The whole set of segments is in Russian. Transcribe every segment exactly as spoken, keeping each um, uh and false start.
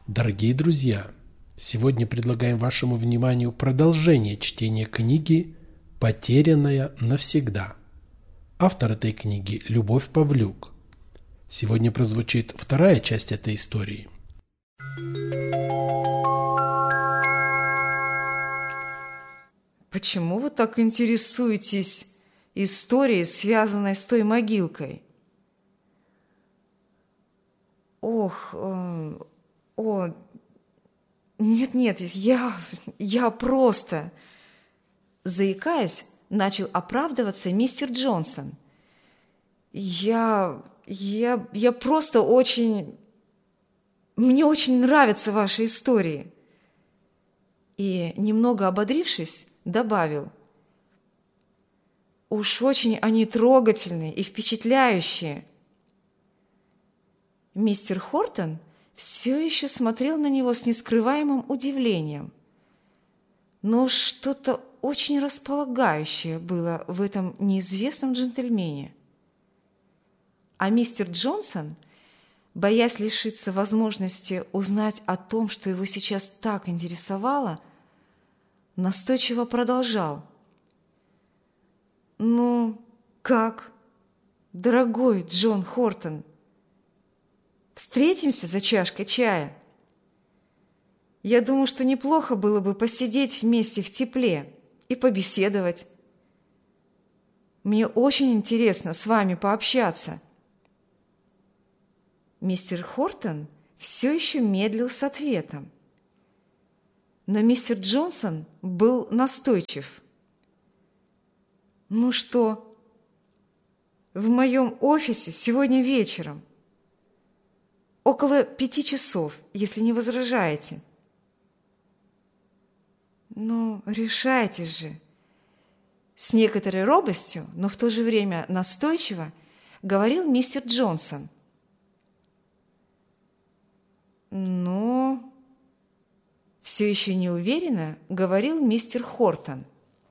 Дорогие друзья, сегодня предлагаем вашему вниманию продолжение чтения книги «Потерянная навсегда». Автор этой книги – Любовь Павлюк. Сегодня прозвучит вторая часть этой истории. Почему вы так интересуетесь историей, связанной с той могилкой? Ох, э, о, нет-нет, я, я просто... Заикаясь, начал оправдываться мистер Джонсон. Я, я, я просто очень... Мне очень нравятся ваши истории. И, немного ободрившись, добавил: уж очень они трогательные и впечатляющие. Мистер Хортон все еще смотрел на него с нескрываемым удивлением, но что-то очень располагающее было в этом неизвестном джентльмене. А мистер Джонсон, боясь лишиться возможности узнать о том, что его сейчас так интересовало, настойчиво продолжал: «Ну, как, дорогой Джон Хортон, встретимся за чашкой чая? Я думаю, что неплохо было бы посидеть вместе в тепле и побеседовать. Мне очень интересно с вами пообщаться». Мистер Хортон все еще медлил с ответом, но мистер Джонсон был настойчив. «Ну что, в моем офисе сегодня вечером, около пяти часов, если не возражаете». «Ну, решайтесь же!» С некоторой робостью, но в то же время настойчиво говорил мистер Джонсон. «Ну...» Все еще неуверенно говорил мистер Хортон.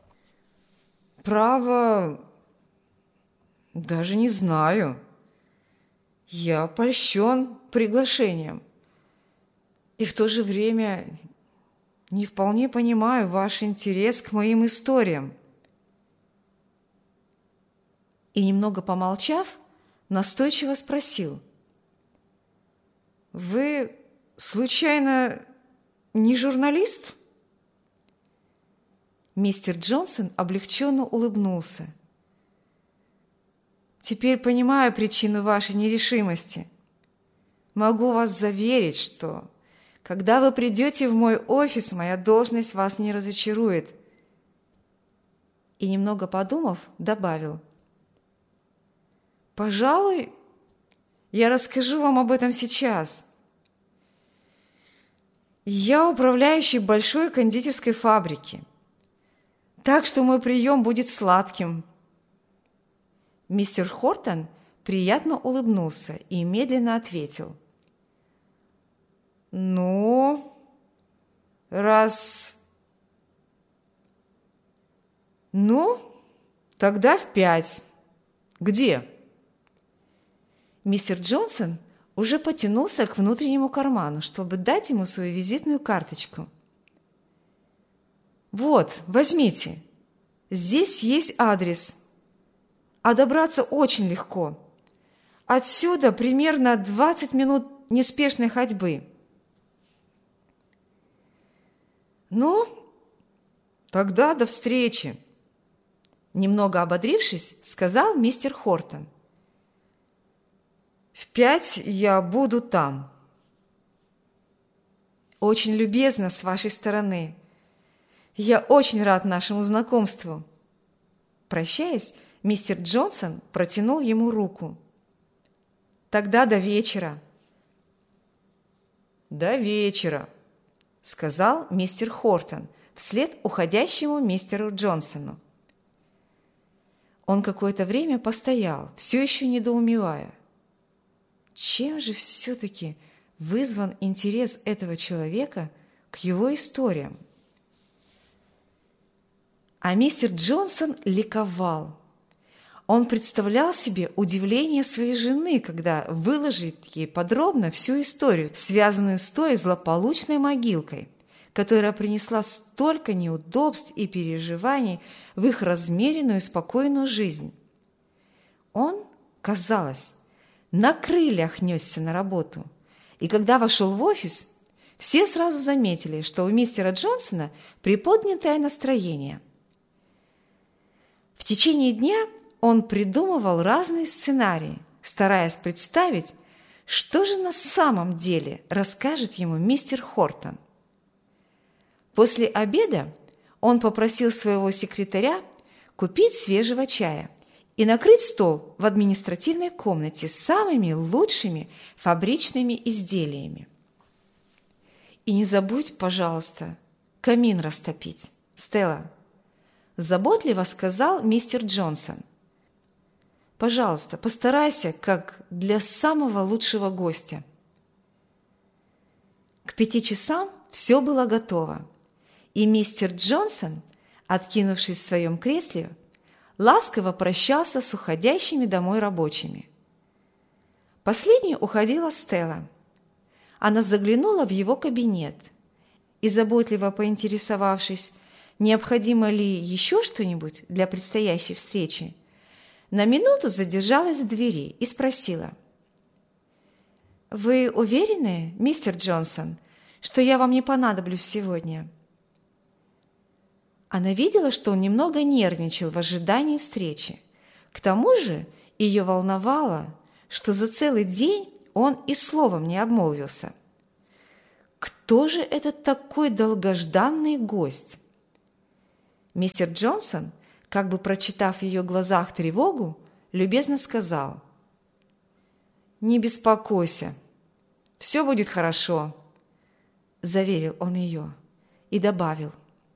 «Право, даже не знаю. Я польщен приглашением. И в то же время не вполне понимаю ваш интерес к моим историям». И, немного помолчав, настойчиво спросил: «Вы, случайно, не журналист?» Мистер Джонсон облегченно улыбнулся. «Теперь понимаю причину вашей нерешимости. Могу вас заверить, что, когда вы придете в мой офис, моя должность вас не разочарует». И, немного подумав, добавил: «Пожалуй, я расскажу вам об этом сейчас. Я управляющий большой кондитерской фабрики, так что мой прием будет сладким». Мистер Хортон приятно улыбнулся и медленно ответил: «Ну, раз... Ну, тогда в пять. Где?» Мистер Джонсон уже потянулся к внутреннему карману, чтобы дать ему свою визитную карточку. «Вот, возьмите. Здесь есть адрес. А добраться очень легко. Отсюда примерно двадцать минут неспешной ходьбы». «Ну, тогда до встречи», – немного ободрившись, сказал мистер Хортон. «В пять я буду там». «Очень любезно с вашей стороны. Я очень рад нашему знакомству». Прощаясь, мистер Джонсон протянул ему руку. «Тогда до вечера». «До вечера», – сказал мистер Хортон вслед уходящему мистеру Джонсону. Он какое-то время постоял, все еще недоумевая. Чем же все-таки вызван интерес этого человека к его историям? А мистер Джонсон ликовал. Он представлял себе удивление своей жены, когда выложит ей подробно всю историю, связанную с той злополучной могилкой, которая принесла столько неудобств и переживаний в их размеренную и спокойную жизнь. Он, казалось, на крыльях несся на работу, и когда вошел в офис, все сразу заметили, что у мистера Джонсона приподнятое настроение. В течение дня он придумывал разные сценарии, стараясь представить, что же на самом деле расскажет ему мистер Хортон. После обеда он попросил своего секретаря купить свежего чая и накрыть стол в административной комнате с самыми лучшими фабричными изделиями. «И не забудь, пожалуйста, камин растопить, Стелла», – заботливо сказал мистер Джонсон. «Пожалуйста, постарайся, как для самого лучшего гостя». К пяти часам все было готово, и мистер Джонсон, откинувшись в своем кресле, ласково прощался с уходящими домой рабочими. Последней уходила Стелла. Она заглянула в его кабинет и, заботливо поинтересовавшись, необходимо ли еще что-нибудь для предстоящей встречи, на минуту задержалась в двери и спросила: «Вы уверены, мистер Джонсон, что я вам не понадоблюсь сегодня?» Она видела, что он немного нервничал в ожидании встречи. К тому же ее волновало, что за целый день он и словом не обмолвился. Кто же этот такой долгожданный гость? Мистер Джонсон, как бы прочитав в ее глазах тревогу, любезно сказал: «Не беспокойся, все будет хорошо», – заверил он ее и добавил: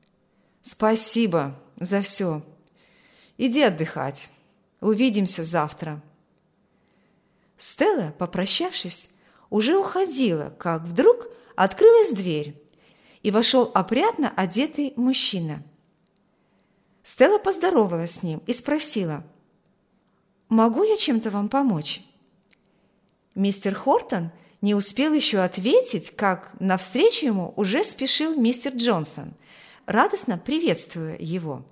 «Спасибо за все. Иди отдыхать. Увидимся завтра». Стелла, попрощавшись, уже уходила, как вдруг открылась дверь, и вошел опрятно одетый мужчина. Стелла поздоровалась с ним и спросила: «Могу я чем-то вам помочь?» Мистер Хортон не успел еще ответить, как навстречу ему уже спешил мистер Джонсон, радостно приветствуя его.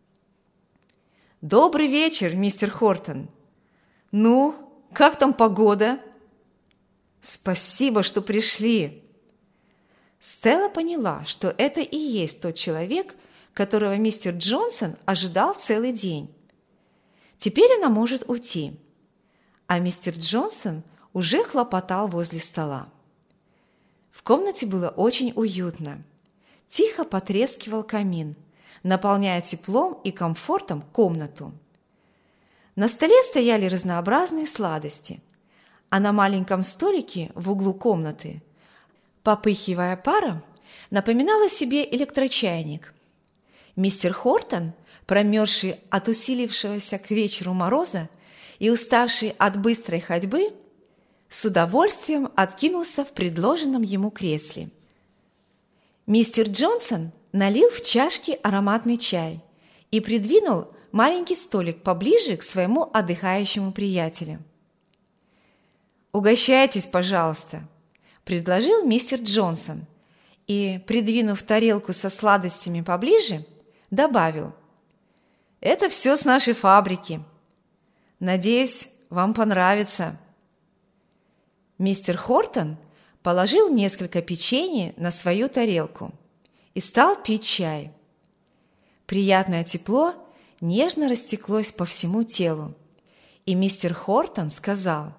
«Добрый вечер, мистер Хортон! Ну, как там погода?» «Спасибо, что пришли!» Стелла поняла, что это и есть тот человек, которого мистер Джонсон ожидал целый день. Теперь она может уйти, а мистер Джонсон уже хлопотал возле стола. В комнате было очень уютно. Тихо потрескивал камин, наполняя теплом и комфортом комнату. На столе стояли разнообразные сладости, а на маленьком столике в углу комнаты, попыхивая паром, напоминал о себе электрочайник. Мистер Хортон, промерзший от усилившегося к вечеру мороза и уставший от быстрой ходьбы, с удовольствием откинулся в предложенном ему кресле. Мистер Джонсон налил в чашки ароматный чай и придвинул маленький столик поближе к своему отдыхающему приятелю. «Угощайтесь, пожалуйста», – предложил мистер Джонсон и, придвинув тарелку со сладостями поближе, добавил: «Это все с нашей фабрики. Надеюсь, вам понравится». Мистер Хортон положил несколько печенья на свою тарелку и стал пить чай. Приятное тепло нежно растеклось по всему телу, и мистер Хортон сказал: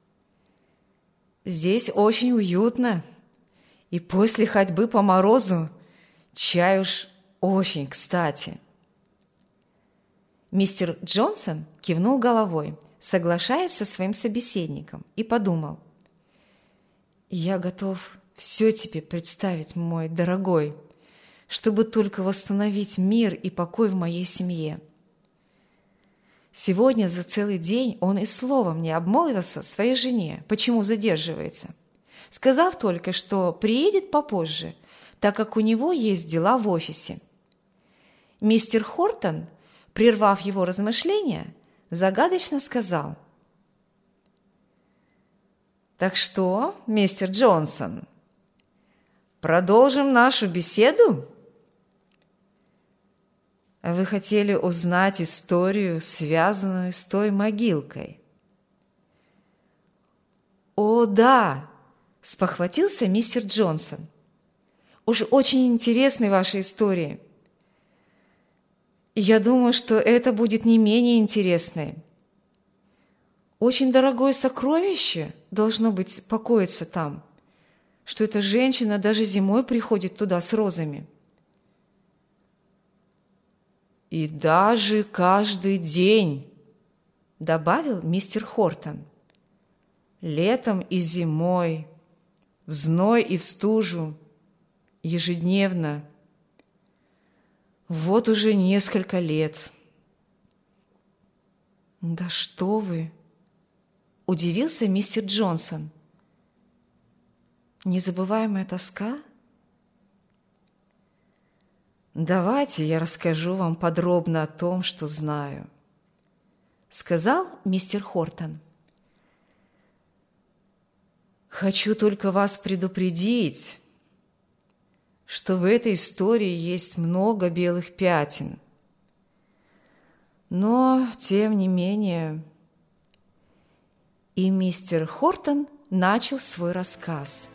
«Здесь очень уютно, и после ходьбы по морозу чай уж очень кстати». Мистер Джонсон кивнул головой, соглашаясь со своим собеседником, и подумал: «Я готов все тебе представить, мой дорогой, чтобы только восстановить мир и покой в моей семье». Сегодня за целый день он и словом не обмолвился своей жене, почему задерживается, сказав только, что приедет попозже, так как у него есть дела в офисе. Мистер Хортон, прервав его размышления, загадочно сказал: «Так что, мистер Джонсон, продолжим нашу беседу? Вы хотели узнать историю, связанную с той могилкой?» «О, да!» – спохватился мистер Джонсон. «Уж очень интересны ваши истории. Я думаю, что это будет не менее интересное. Очень дорогое сокровище должно быть покоиться там, что эта женщина даже зимой приходит туда с розами. И даже каждый день», – добавил мистер Хортон, – «летом и зимой, в зной и в стужу, ежедневно. Вот уже несколько лет». «Да что вы!» – удивился мистер Джонсон. «Незабываемая тоска?» «Давайте я расскажу вам подробно о том, что знаю», – сказал мистер Хортон. «Хочу только вас предупредить, что в этой истории есть много белых пятен. Но, тем не менее...» И мистер Хортон начал свой рассказ.